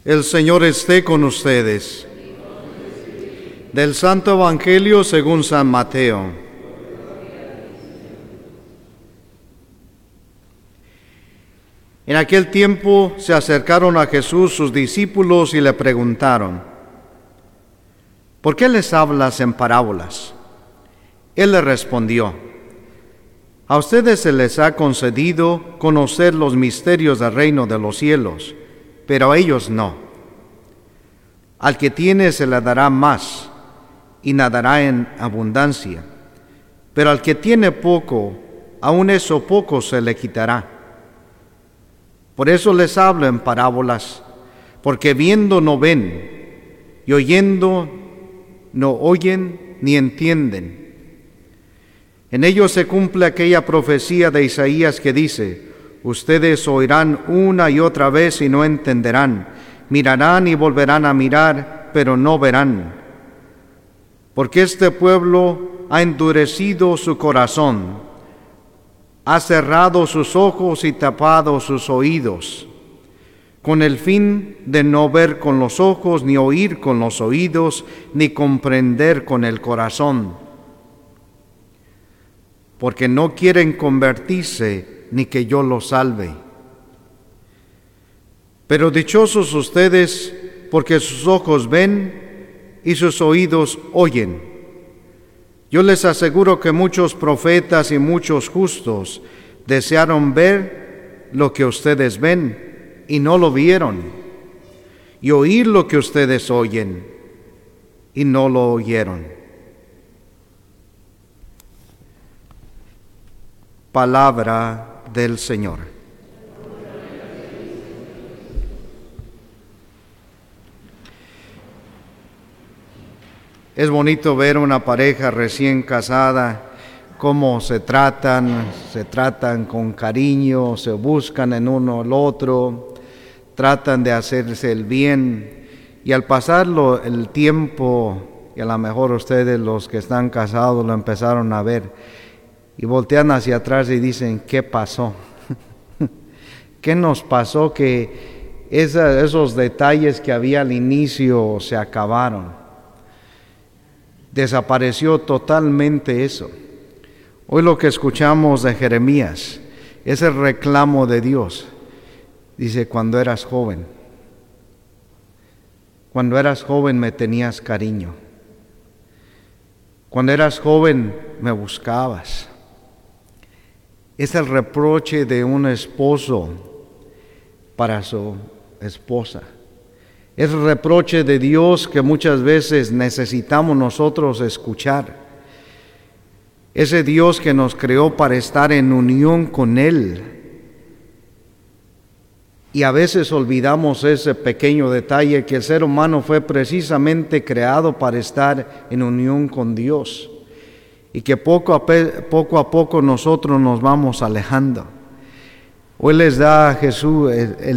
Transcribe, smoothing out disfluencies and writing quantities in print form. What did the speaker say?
El Señor esté con ustedes. Del Santo Evangelio según San Mateo. En aquel tiempo se acercaron a Jesús sus discípulos y le preguntaron: ¿por qué les hablas en parábolas? Él les respondió: a ustedes se les ha concedido conocer los misterios del reino de los cielos, pero a ellos no. Al que tiene se le dará más y nadará en abundancia, pero al que tiene poco, aun eso poco se le quitará. Por eso les hablo en parábolas, porque viendo no ven, y oyendo no oyen ni entienden. En ellos se cumple aquella profecía de Isaías que dice: ustedes oirán una y otra vez y no entenderán, mirarán y volverán a mirar, pero no verán. Porque este pueblo ha endurecido su corazón, ha cerrado sus ojos y tapado sus oídos, con el fin de no ver con los ojos, ni oír con los oídos, ni comprender con el corazón, porque no quieren convertirse ni que yo los salve. Pero dichosos ustedes, porque sus ojos ven y sus oídos oyen. Yo les aseguro que muchos profetas y muchos justos desearon ver lo que ustedes ven y no lo vieron, y oír lo que ustedes oyen y no lo oyeron. Palabra del Señor. Es bonito ver una pareja recién casada, cómo se tratan con cariño, se buscan en uno al otro, tratan de hacerse el bien, y al pasarlo el tiempo, y a lo mejor ustedes los que están casados lo empezaron a ver, y voltean hacia atrás y dicen: ¿qué pasó? ¿Qué nos pasó que esos detalles que había al inicio se acabaron? Desapareció totalmente eso. Hoy lo que escuchamos de Jeremías es el reclamo de Dios. Dice: cuando eras joven me tenías cariño. Cuando eras joven me buscabas. Es el reproche de un esposo para su esposa. Es el reproche de Dios que muchas veces necesitamos nosotros escuchar. Ese Dios que nos creó para estar en unión con Él. Y a veces olvidamos ese pequeño detalle, que el ser humano fue precisamente creado para estar en unión con Dios. Y que poco a poco nosotros nos vamos alejando. Hoy les da a Jesús el